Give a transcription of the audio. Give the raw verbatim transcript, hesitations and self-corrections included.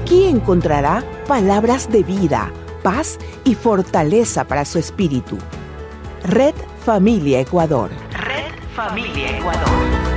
Aquí encontrará palabras de vida, paz y fortaleza para su espíritu. Red Familia Ecuador. Red Familia Ecuador.